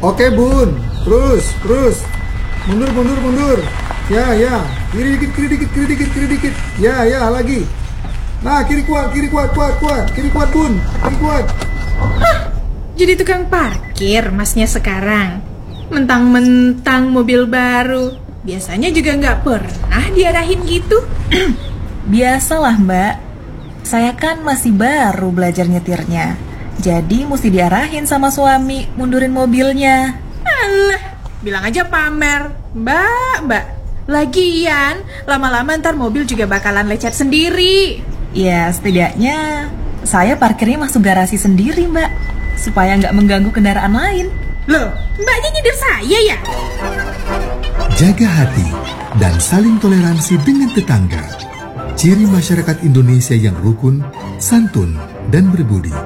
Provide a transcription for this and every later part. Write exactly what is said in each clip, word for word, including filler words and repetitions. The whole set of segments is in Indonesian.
Oke bun, terus, terus. Mundur, mundur, mundur. Ya, ya. Kiri dikit, kiri dikit, kiri dikit, kiri dikit. Ya, ya, lagi. Nah, kiri kuat, kiri kuat, kuat, kuat. Kiri kuat bun, kiri kuat. Hah, jadi tukang parkir masnya sekarang. Mentang-mentang mobil baru. Biasanya juga nggak pernah diarahin gitu. Biasalah mbak, saya kan masih baru belajar nyetirnya. Jadi mesti diarahin sama suami mundurin mobilnya. Alah, bilang aja pamer. Mbak, mbak. Lagian, lama-lama ntar mobil juga bakalan lecet sendiri. Ya setidaknya saya parkirnya masuk garasi sendiri mbak, supaya nggak mengganggu kendaraan lain. Loh, mbaknya nyindir saya ya? Jaga hati dan saling toleransi dengan tetangga. Ciri masyarakat Indonesia yang rukun, santun, dan berbudi.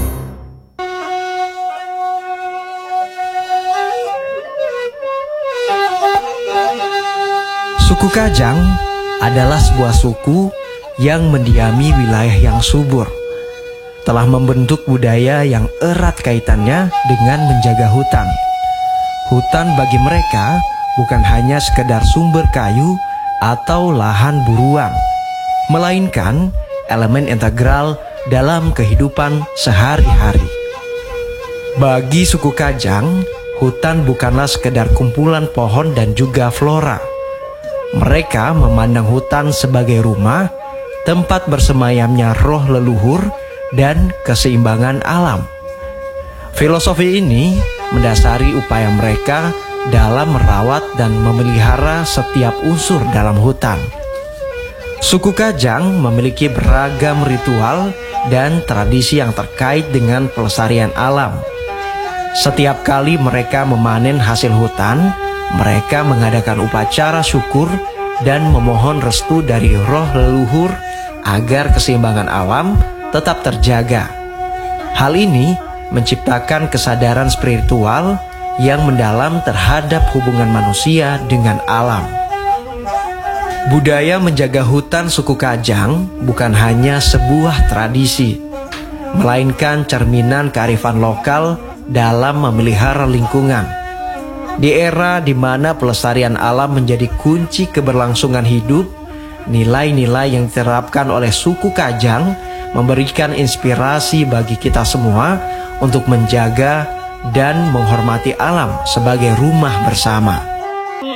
Suku Kajang adalah sebuah suku yang mendiami wilayah yang subur, telah membentuk budaya yang erat kaitannya dengan menjaga hutan. Hutan bagi mereka bukan hanya sekedar sumber kayu atau lahan buruan, melainkan elemen integral dalam kehidupan sehari-hari. Bagi suku Kajang, hutan bukanlah sekedar kumpulan pohon dan juga flora. Mereka memandang hutan sebagai rumah, tempat bersemayamnya roh leluhur dan keseimbangan alam. Filosofi ini mendasari upaya mereka dalam merawat dan memelihara setiap unsur dalam hutan. Suku Kajang memiliki beragam ritual dan tradisi yang terkait dengan pelestarian alam. Setiap kali mereka memanen hasil hutan, mereka mengadakan upacara syukur dan memohon restu dari roh leluhur agar keseimbangan alam tetap terjaga. Hal ini menciptakan kesadaran spiritual yang mendalam terhadap hubungan manusia dengan alam. Budaya menjaga hutan suku Kajang bukan hanya sebuah tradisi, melainkan cerminan kearifan lokal dalam memelihara lingkungan. Di era di mana pelestarian alam menjadi kunci keberlangsungan hidup, nilai-nilai yang diterapkan oleh suku Kajang memberikan inspirasi bagi kita semua untuk menjaga dan menghormati alam sebagai rumah bersama.